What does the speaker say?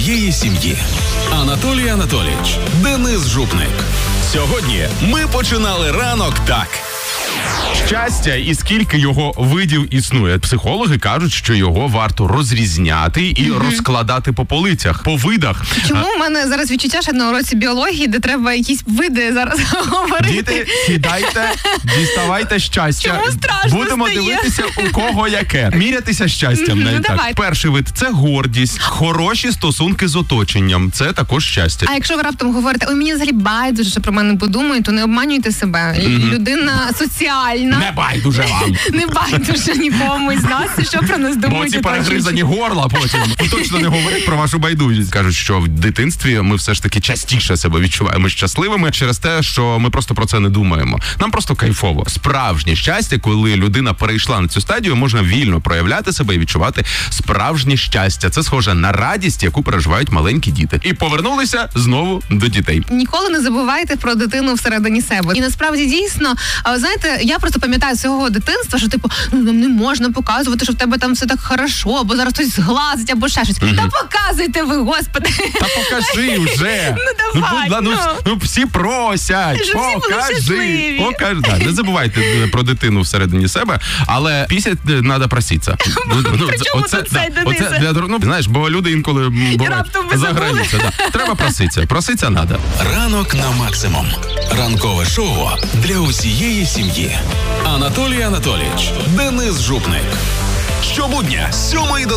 усієї сім'ї. Анатолій Анатолійович, Денис Жупник. Сьогодні ми починали ранок так. Щастя і скільки його видів існує. Психологи кажуть, що його варто розрізняти і розкладати по полицях, по видах. Чому в мене зараз відчуття, що на уроці біології, де треба якісь види зараз говорити? Діти, сідайте, діставайте щастя. Чому страшно Будемо стає? дивитися, у кого яке. Мірятися щастям. навіть так. давай. Перший вид – це гордість, хороші стосунки з оточенням. Це також щастя. А якщо ви раптом говорите, ой, мені взагалі байдуже, що про мене подумають, то не обманюйте себе. Людина соціальна. Не байдуже вам. Не байдуже нікому із нас, що про нас Бо думають. ці оточуючі. перегризані горла потім точно не говорять про вашу байдужість. Кажуть, що в дитинстві ми все ж таки частіше себе відчуваємо щасливими через те, що ми просто про це не думаємо. Нам просто кайфово. Справжнє щастя, коли людина перейшла на цю стадію, можна вільно проявляти себе і відчувати справжнє щастя. Це схоже на радість, яку переживають маленькі діти. І повернулися знову до дітей. Ніколи не забувайте про дитину всередині себе. І насправді дійсно, знаєте, я просто пам'ятаю свого дитинства, що типу, ну нам не можна показувати, що в тебе там все так хорошо, або зараз хтось зглазить, або ще щось. Та показуйте ви, господи. Та покажи вже. Ну давай, ну всі просять. Щоб всі були щасливі. Покажи. Да, не забувайте про дитину всередині себе, але після треба проситися. Причому тут цей, Денисе? Знаєш, бо люди інколи раптом ви забули. заграніться. Да. Треба проситися. Проситися треба. Ранок на максимум. Ранкове шоу для усієї сім'ї. Анатолій Анатолійович, Денис Жупник. Щобудня з 7 до